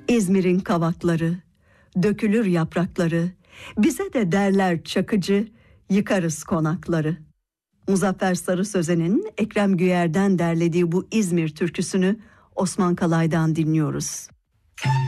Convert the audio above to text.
İzmir'in kavakları, dökülür yaprakları, bize de derler Çakıcı, yıkarız konakları. Muzaffer Sarı Sözen'in Ekrem Güyer'den derlediği bu İzmir türküsünü Osman Kalay'dan dinliyoruz.